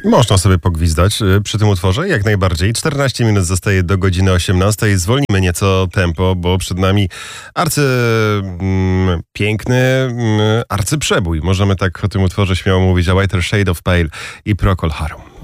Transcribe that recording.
Można sobie pogwizdać przy tym utworze, jak najbardziej. 14 minut zostaje do godziny 18. Zwolnimy nieco tempo, bo przed nami piękny arcyprzebój. Możemy tak o tym utworze śmiało mówić, a Whiter Shade of Pale i Procol Harum.